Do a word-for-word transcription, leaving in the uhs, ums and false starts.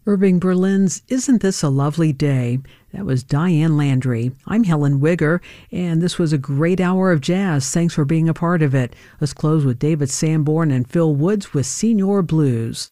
Irving Berlin's Isn't This a Lovely Day? That was Diane Landry. I'm Helen Wigger, and this was a great hour of jazz. Thanks for being a part of it. Let's close with David Sanborn and Phil Woods with Senior Blues.